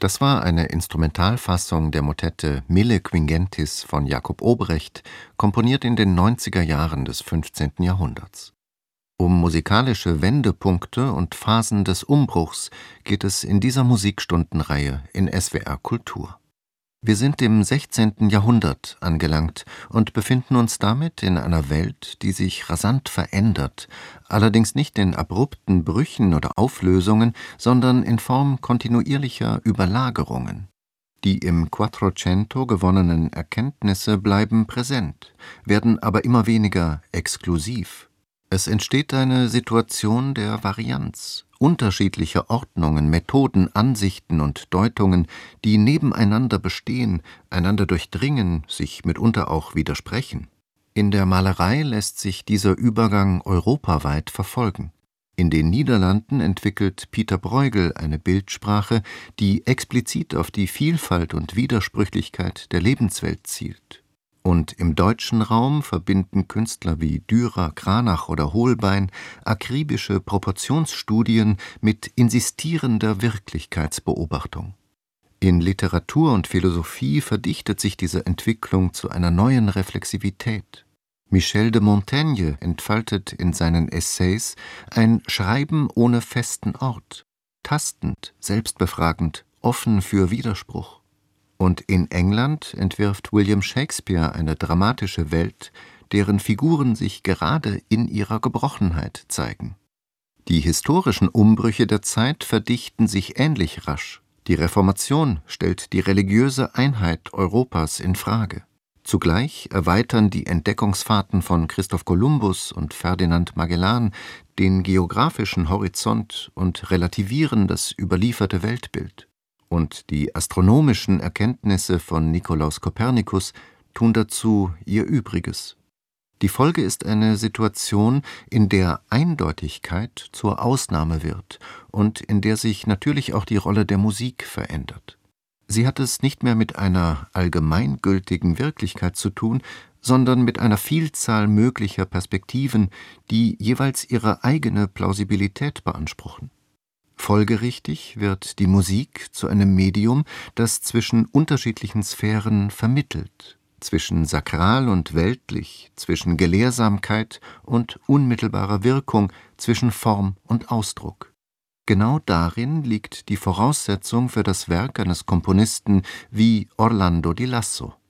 Das war eine Instrumentalfassung der Motette Mille Quingentis von Jakob Obrecht, komponiert in den 90er Jahren des 15. Jahrhunderts. Um musikalische Wendepunkte und Phasen des Umbruchs geht es in dieser Musikstundenreihe in SWR Kultur. Wir sind im 16. Jahrhundert angelangt und befinden uns damit in einer Welt, die sich rasant verändert, allerdings nicht in abrupten Brüchen oder Auflösungen, sondern in Form kontinuierlicher Überlagerungen. Die im Quattrocento gewonnenen Erkenntnisse bleiben präsent, werden aber immer weniger exklusiv. Es entsteht eine Situation der Varianz, unterschiedlicher Ordnungen, Methoden, Ansichten und Deutungen, die nebeneinander bestehen, einander durchdringen, sich mitunter auch widersprechen. In der Malerei lässt sich dieser Übergang europaweit verfolgen. In den Niederlanden entwickelt Pieter Bruegel eine Bildsprache, die explizit auf die Vielfalt und Widersprüchlichkeit der Lebenswelt zielt. Und im deutschen Raum verbinden Künstler wie Dürer, Cranach oder Holbein akribische Proportionsstudien mit insistierender Wirklichkeitsbeobachtung. In Literatur und Philosophie verdichtet sich diese Entwicklung zu einer neuen Reflexivität. Michel de Montaigne entfaltet in seinen Essays ein Schreiben ohne festen Ort, tastend, selbstbefragend, offen für Widerspruch. Und in England entwirft William Shakespeare eine dramatische Welt, deren Figuren sich gerade in ihrer Gebrochenheit zeigen. Die historischen Umbrüche der Zeit verdichten sich ähnlich rasch. Die Reformation stellt die religiöse Einheit Europas in Frage. Zugleich erweitern die Entdeckungsfahrten von Christoph Kolumbus und Ferdinand Magellan den geografischen Horizont und relativieren das überlieferte Weltbild. Und die astronomischen Erkenntnisse von Nikolaus Kopernikus tun dazu ihr Übriges. Die Folge ist eine Situation, in der Eindeutigkeit zur Ausnahme wird und in der sich natürlich auch die Rolle der Musik verändert. Sie hat es nicht mehr mit einer allgemeingültigen Wirklichkeit zu tun, sondern mit einer Vielzahl möglicher Perspektiven, die jeweils ihre eigene Plausibilität beanspruchen. Folgerichtig wird die Musik zu einem Medium, das zwischen unterschiedlichen Sphären vermittelt, zwischen sakral und weltlich, zwischen Gelehrsamkeit und unmittelbarer Wirkung, zwischen Form und Ausdruck. Genau darin liegt die Voraussetzung für das Werk eines Komponisten wie Orlando di Lasso.